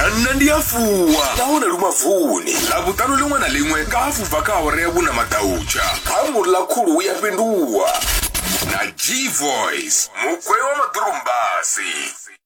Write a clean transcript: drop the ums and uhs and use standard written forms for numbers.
nyanna ndiyafuwa naona lumavuni lavutano limwe na limwe kafuva ka hora ya vuna mataucha kamurila khulu uyapinduwa na G-Voice mukwe wa madurumbasi.